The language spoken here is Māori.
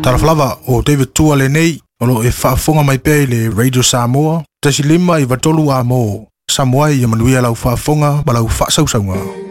Taraflava o David Tua le nei, o lo e whaafonga mai pei le Radio Samoa, tasi lima i watolu a mo, Samoa i manuia lau whaafonga, ma lau whaasausaunga.